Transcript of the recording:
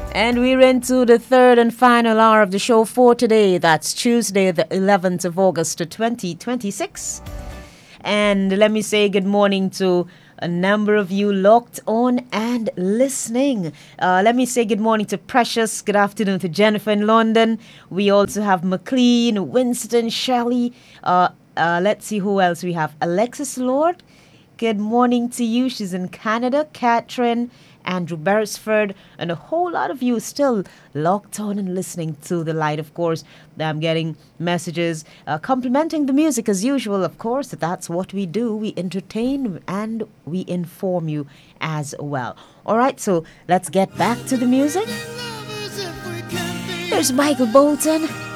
And we're into the third and final hour of the show for today. That's Tuesday, the 11th of August, 2026. And let me say good morning to a number of you locked on and listening. Let me say good morning to Precious. Good afternoon to Jennifer in London. We also have McLean, Winston, Shelley. Let's see who else we have. Alexis Lord. Good morning to you. She's in Canada. Catherine, Andrew Beresford, and a whole lot of you still locked on and listening to The Light, of course. I'm getting messages complimenting the music as usual, of course. That's what we do. We entertain and we inform you as well. All right, so let's get back to the music. There's Michael Bolton.